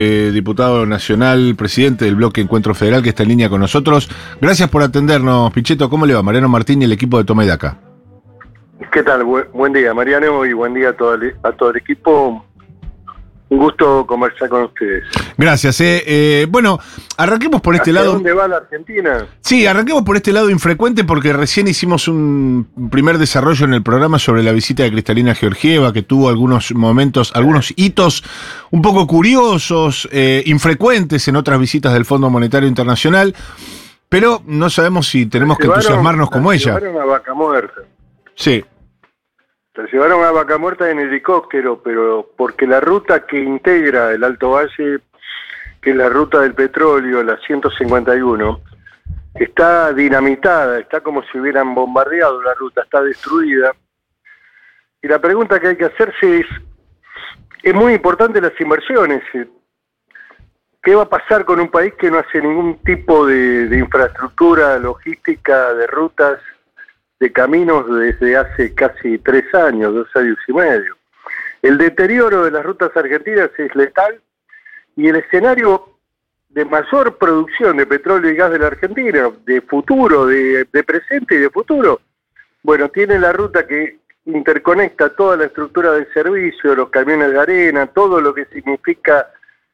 Diputado nacional, presidente del bloque Encuentro Federal, que está en línea con nosotros. Gracias por atendernos, Pichetto. ¿Cómo le va? Mariano Martín y el equipo de Tomé de acá. ¿Qué tal? Buen día, Mariano, y buen día a todo el equipo. Un gusto conversar con ustedes. Gracias. Bueno, arranquemos por este lado. ¿Dónde va la Argentina? Sí, arranquemos por este lado infrecuente porque recién hicimos un primer desarrollo en el programa sobre la visita de Kristalina Georgieva, que tuvo algunos momentos, algunos hitos un poco curiosos, infrecuentes en otras visitas del Fondo Monetario Internacional, pero no sabemos si tenemos que entusiasmarnos como ella. La llevaron a Vaca Muerta. Sí. La llevaron a Vaca Muerta en helicóptero, pero porque la ruta que integra el Alto Valle, que es la ruta del petróleo, la 151, está dinamitada, está como si hubieran bombardeado la ruta, está destruida. Y la pregunta que hay que hacerse es muy importante las inversiones. ¿Qué va a pasar con un país que no hace ningún tipo de infraestructura logística, de rutas, de caminos desde hace casi 3 años, 2 años y medio? El deterioro de las rutas argentinas es letal y el escenario de mayor producción de petróleo y gas de la Argentina, de futuro, de presente y de futuro, bueno, tiene la ruta que interconecta toda la estructura del servicio, los camiones de arena, todo lo que significa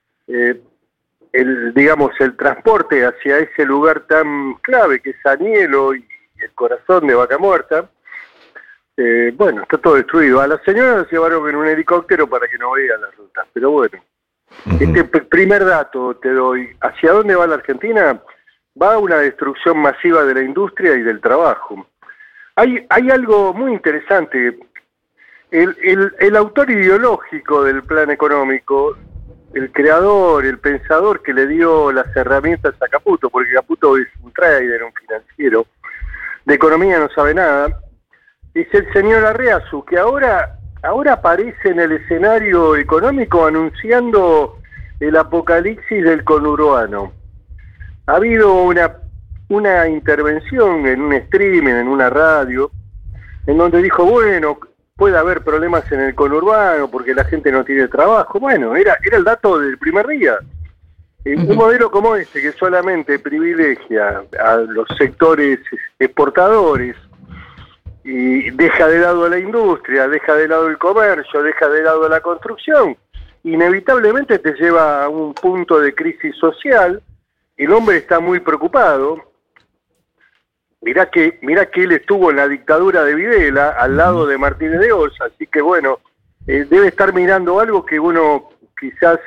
el transporte hacia ese lugar tan clave que es Anielo y el corazón de Vaca Muerta. Bueno, está todo destruido. A la señora la llevaron en un helicóptero para que no vea las rutas, pero bueno. Este primer dato te doy. ¿Hacia dónde va la Argentina? Va a una destrucción masiva de la industria y del trabajo. Hay algo muy interesante. El autor ideológico del plan económico, el creador, el pensador que le dio las herramientas a Caputo, porque Caputo es un trader, un financiero, de economía no sabe nada, es el señor Arreazu, que ahora aparece en el escenario económico anunciando el apocalipsis del conurbano. Ha habido una intervención en un streaming, en una radio, en donde dijo, bueno, puede haber problemas en el conurbano porque la gente no tiene trabajo. Bueno, era el dato del primer día. Un modelo como este, que solamente privilegia a los sectores exportadores y deja de lado a la industria, deja de lado el comercio, deja de lado la construcción, inevitablemente te lleva a un punto de crisis social. El hombre está muy preocupado. Mirá que él estuvo en la dictadura de Videla, al lado de Martínez de Oz, así que bueno, debe estar mirando algo que uno quizás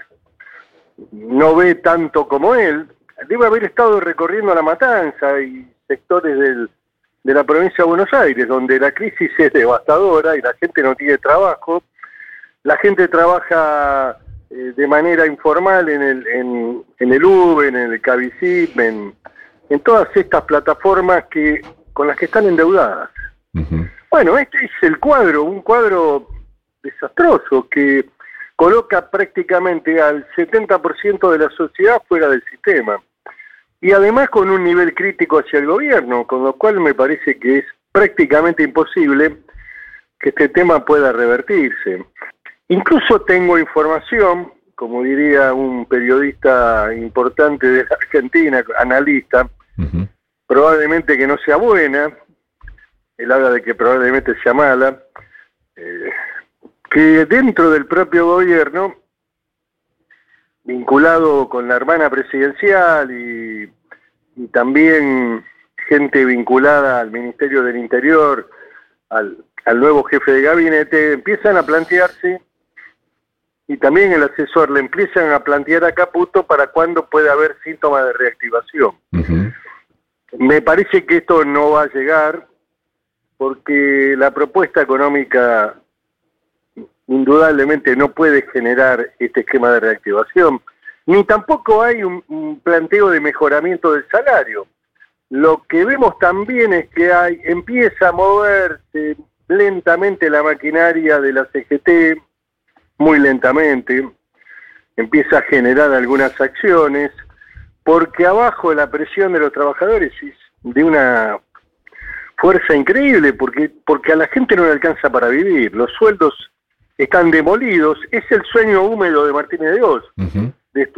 no ve tanto como él. Debe haber estado recorriendo La Matanza y sectores de la provincia de Buenos Aires, donde la crisis es devastadora y la gente no tiene trabajo. La gente trabaja de manera informal en el Uber, en el Cabify, en todas estas plataformas con las que están endeudadas. Bueno, este es el cuadro, un cuadro desastroso que coloca prácticamente al 70% de la sociedad fuera del sistema. Y además con un nivel crítico hacia el gobierno, con lo cual me parece que es prácticamente imposible que este tema pueda revertirse. Incluso tengo información, como diría un periodista importante de la Argentina, analista, probablemente que no sea buena, él habla de que probablemente sea mala, que dentro del propio gobierno, vinculado con la hermana presidencial y también gente vinculada al Ministerio del Interior, al nuevo jefe de gabinete, empiezan a plantearse, y también el asesor le empiezan a plantear a Caputo para cuándo puede haber síntomas de reactivación. Me parece que esto no va a llegar porque la propuesta económica indudablemente no puede generar este esquema de reactivación, ni tampoco hay un planteo de mejoramiento del salario. Lo que vemos también es que empieza a moverse lentamente la maquinaria de la CGT, muy lentamente, empieza a generar algunas acciones, porque abajo la presión de los trabajadores es de una fuerza increíble, porque a la gente no le alcanza para vivir. Los sueldos están demolidos. Es el sueño húmedo de Martínez de Oz. Ujú.